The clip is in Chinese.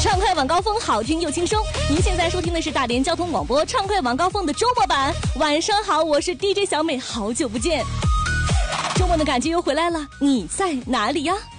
畅快晚高峰，好听又轻松。您现在收听的是大连交通广播畅快晚高峰的周末版。晚上好，我是 DJ 小美，好久不见。周末的感觉又回来了，你在哪里呀？